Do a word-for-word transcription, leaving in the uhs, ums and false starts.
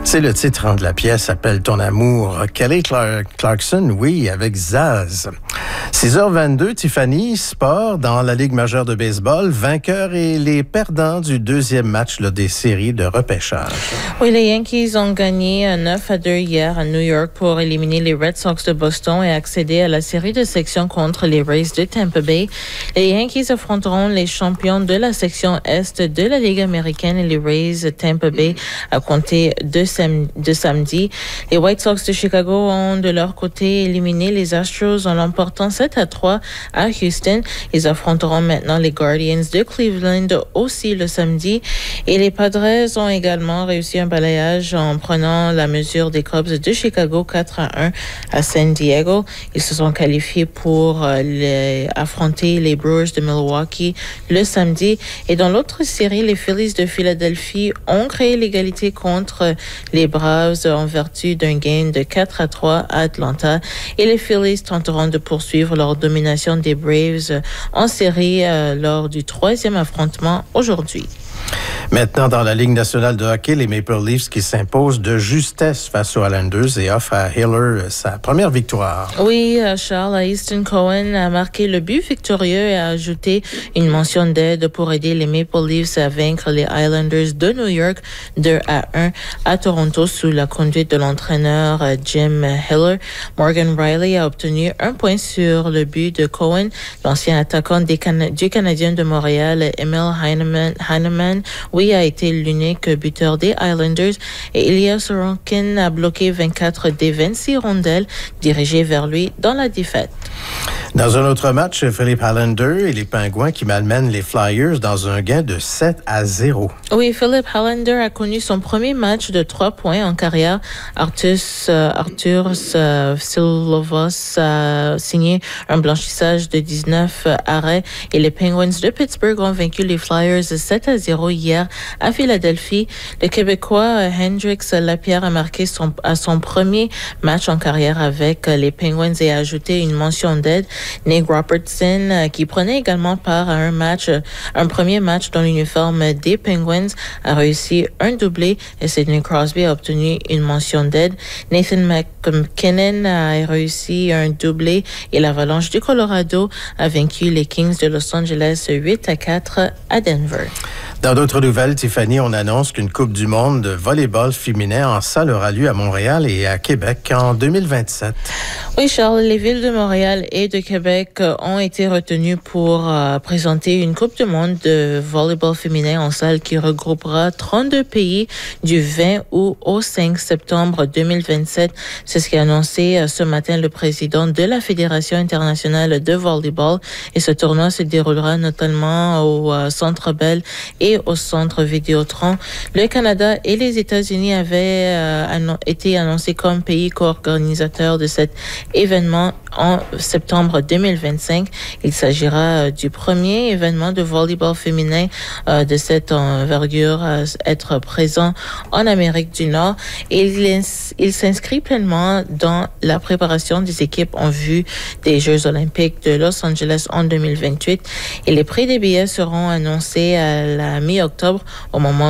C'est le titre de la pièce, Appelle ton amour. Kelly Clarkson, oui, avec Zaz. six heures vingt-deux, Tiffany, sport dans la Ligue majeure de baseball, vainqueurs et les perdants du deuxième match là, des séries de repêchage. Oui, les Yankees ont gagné neuf à deux hier à New York pour éliminer les Red Sox de Boston et accéder à la série de section contre les Rays de Tampa Bay. Les Yankees affronteront les champions de la section Est de la Ligue américaine et les Rays Tampa Bay à compter de, sam- de samedi. Les White Sox de Chicago ont de leur côté éliminé les Astros en l'emportant sept à trois à Houston. Ils affronteront maintenant les Guardians de Cleveland aussi le samedi. Et les Padres ont également réussi un balayage en prenant la mesure des Cubs de Chicago quatre à un à San Diego. Ils se sont qualifiés pour les, affronter les Brewers de Milwaukee le samedi. Et dans l'autre série, les Phillies de Philadelphie ont créé l'égalité contre les Braves en vertu d'un gain de quatre à trois à Atlanta. Et les Phillies tenteront de poursuivre leur domination des Braves en série euh, lors du troisième affrontement aujourd'hui. Maintenant, dans la Ligue nationale de hockey, les Maple Leafs qui s'imposent de justesse face aux Islanders et offrent à Hiller sa première victoire. Oui, Charles, Easton Cohen a marqué le but victorieux et a ajouté une mention d'aide pour aider les Maple Leafs à vaincre les Islanders de New York deux à un à Toronto sous la conduite de l'entraîneur Jim Hiller. Morgan Riley a obtenu un point sur le but de Cohen. L'ancien attaquant des Can- du Canadien de Montréal, Emil Heineman, Heineman oui, a été l'unique buteur des Islanders et Ilya Sorokin a bloqué vingt-quatre des vingt-six rondelles dirigées vers lui dans la défaite. Dans un autre match, Philippe Hallander et les Pingouins qui malmènent les Flyers dans un gain de sept à zéro. Oui, Philippe Hallander a connu son premier match de trois points en carrière. Artus, euh, Arthur euh, Silovos a signé un blanchissage de dix-neuf arrêts et les Penguins de Pittsburgh ont vaincu les Flyers sept à zéro hier à Philadelphie. Le Québécois Hendrix Lapierre a marqué son, à son premier match en carrière avec les Penguins et a ajouté une mention d'aide. Nick Robertson, qui prenait également part à un match, un premier match dans l'uniforme des Penguins, a réussi un doublé et Sidney Crosby a obtenu une mention d'aide. Nathan McKinnon a réussi un doublé et l'Avalanche du Colorado a vaincu les Kings de Los Angeles huit à quatre à Denver. Dans d'autres nouvelles, Tiffany, on annonce qu'une Coupe du monde de volleyball féminin en salle aura lieu à Montréal et à Québec en deux mille vingt-sept. Oui, Charles, les villes de Montréal et de Québec ont été retenues pour euh, présenter une Coupe du monde de volleyball féminin en salle qui regroupera trente-deux pays du vingt août au cinq septembre deux mille vingt-sept. C'est ce qu'a annoncé euh, ce matin le président de la Fédération internationale de volleyball. Et ce tournoi se déroulera notamment au euh, Centre Bell et au Centre Vidéotron. Le Canada et les États-Unis avaient euh, annon- été annoncés comme pays co-organisateurs de cet événement en septembre deux mille vingt-cinq. Il s'agira euh, du premier événement de volleyball féminin euh, de cette envergure à être présent en Amérique du Nord. Et il, il s'inscrit pleinement dans la préparation des équipes en vue des Jeux olympiques de Los Angeles en deux mille vingt-huit. Et les prix des billets seront annoncés à la mi-octobre au moment